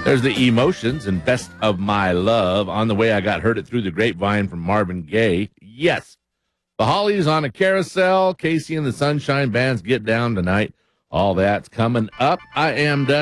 There's the Emotions and Best of My Love. On the Way I Got Heard It Through the Grapevine from Marvin Gaye. Yes. The Hollies on a Carousel. Casey and the Sunshine Band's Get Down Tonight. All that's coming up. I am done.